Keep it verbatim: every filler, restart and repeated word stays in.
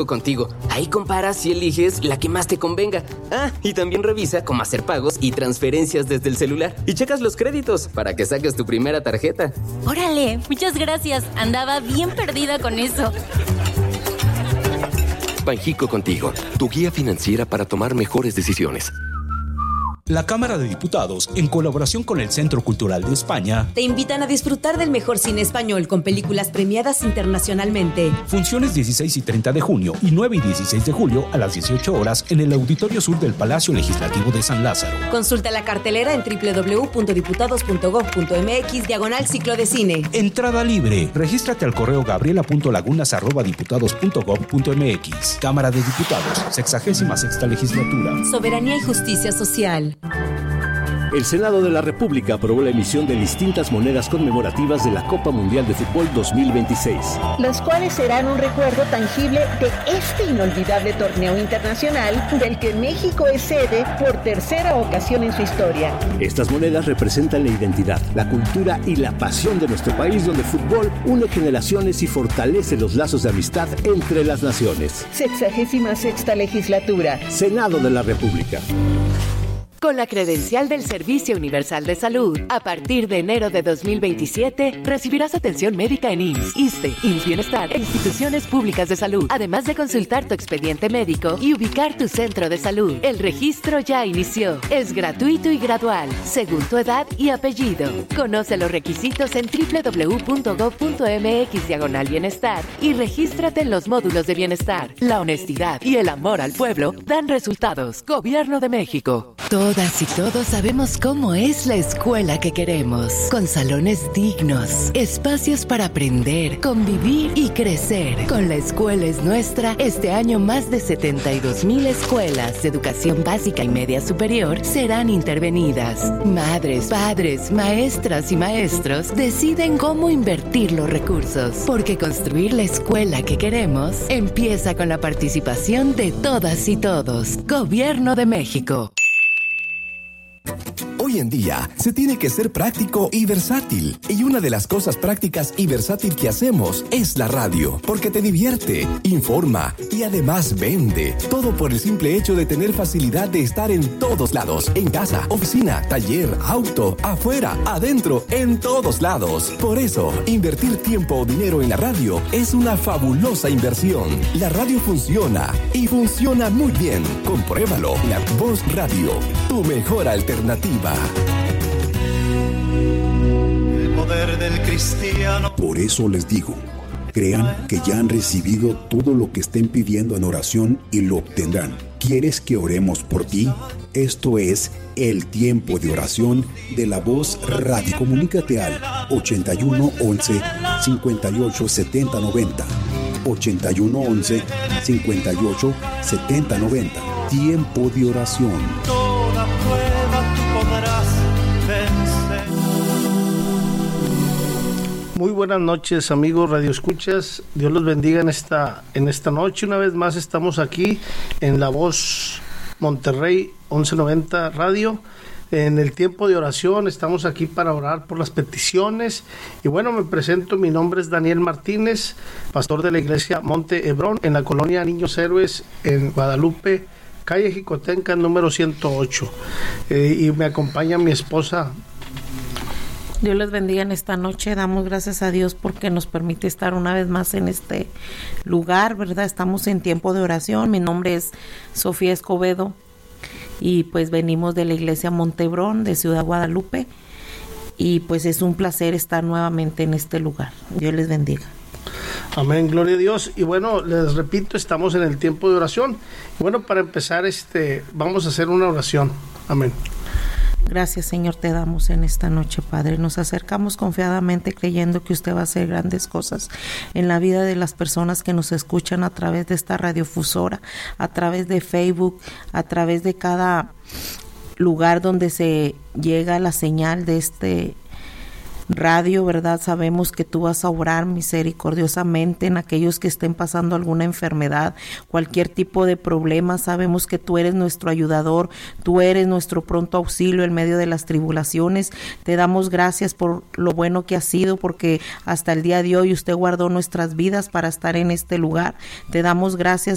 Contigo. Ahí comparas y eliges la que más te convenga. Ah, y también revisa cómo hacer pagos y transferencias desde el celular. Y checas los créditos para que saques tu primera tarjeta. ¡Órale! Muchas gracias. Andaba bien perdida con eso. Banjico Contigo, tu guía financiera para tomar mejores decisiones. La Cámara de Diputados, en colaboración con el Centro Cultural de España, te invitan a disfrutar del mejor cine español con películas premiadas internacionalmente. Funciones dieciséis y treinta de junio y nueve y dieciséis de julio a las dieciocho horas en el Auditorio Sur del Palacio Legislativo de San Lázaro. Consulta la cartelera en doble u doble u doble u punto diputados punto gob punto eme equis diagonal ciclo de cine. Entrada libre. Regístrate al correo gabriela punto lagunas arroba diputados punto gob punto eme equis. Cámara de Diputados, sexagésima sexta legislatura. Soberanía y justicia social. El Senado de la República aprobó la emisión de distintas monedas conmemorativas de la Copa Mundial de Fútbol dos mil veintiséis. Las cuales serán un recuerdo tangible de este inolvidable torneo internacional del que México es sede por tercera ocasión en su historia. Estas monedas representan la identidad, la cultura y la pasión de nuestro país, donde el fútbol une generaciones y fortalece los lazos de amistad entre las naciones. Sexagésima sexta legislatura. Senado de la República. Con la credencial del Servicio Universal de Salud, a partir de enero de dos mil veintisiete, recibirás atención médica en I M S S, ISSSTE, I M S S Bienestar e instituciones públicas de salud, además de consultar tu expediente médico y ubicar tu centro de salud. El registro ya inició. Es gratuito y gradual, según tu edad y apellido. Conoce los requisitos en doble u doble u doble u punto gob punto eme equis diagonal bienestar y regístrate en los módulos de bienestar. La honestidad y el amor al pueblo dan resultados. Gobierno de México. Todas y todos sabemos cómo es la escuela que queremos, con salones dignos, espacios para aprender, convivir y crecer. Con La Escuela es Nuestra, este año más de setenta y dos mil escuelas de educación básica y media superior serán intervenidas. Madres, padres, maestras y maestros deciden cómo invertir los recursos, porque construir la escuela que queremos empieza con la participación de todas y todos. Gobierno de México. Hoy en día se tiene que ser práctico y versátil. Y una de las cosas prácticas y versátil que hacemos es la radio, porque te divierte, informa y además vende. Todo por el simple hecho de tener facilidad de estar en todos lados. En casa, oficina, taller, auto, afuera, adentro, en todos lados. Por eso, invertir tiempo o dinero en la radio es una fabulosa inversión. La radio funciona y funciona muy bien. Compruébalo. La Voz Radio, tu mejor alternativa. El poder del cristiano. Por eso les digo, crean que ya han recibido todo lo que estén pidiendo en oración y lo obtendrán. ¿Quieres que oremos por ti? Esto es el tiempo de oración de La Voz Radio. Comunícate al ochenta y uno once cincuenta y ocho setenta noventa. ochenta y uno once cincuenta y ocho setenta noventa. Tiempo de oración. Toda prueba tú podrás vencer. Muy buenas noches, amigos radioescuchas. Dios los bendiga en esta, en esta noche. Una vez más estamos aquí en La Voz Monterrey once noventa Radio. En el tiempo de oración estamos aquí para orar por las peticiones. Y bueno, me presento, mi nombre es Daniel Martínez, pastor de la iglesia Monte Hebrón, en la colonia Niños Héroes, en Guadalupe, calle Jicotenca, número ciento ocho. Eh, y me acompaña mi esposa. Dios les bendiga en esta noche. Damos gracias a Dios porque nos permite estar una vez más en este lugar, ¿verdad? Estamos en tiempo de oración. Mi nombre es Sofía Escobedo y pues venimos de la iglesia Montebrón de Ciudad Guadalupe y pues es un placer estar nuevamente en este lugar. Dios les bendiga. Amén, gloria a Dios. Y bueno, les repito, estamos en el tiempo de oración. Y bueno, para empezar, este, vamos a hacer una oración. Amén. Gracias, Señor, te damos en esta noche, Padre. Nos acercamos confiadamente creyendo que usted va a hacer grandes cosas en la vida de las personas que nos escuchan a través de esta radiofusora, a través de Facebook, a través de cada lugar donde se llega la señal de este radio, ¿verdad? Sabemos que tú vas a obrar misericordiosamente en aquellos que estén pasando alguna enfermedad, cualquier tipo de problema. Sabemos que tú eres nuestro ayudador, tú eres nuestro pronto auxilio en medio de las tribulaciones. Te damos gracias por lo bueno que has sido, porque hasta el día de hoy usted guardó nuestras vidas para estar en este lugar. Te damos gracias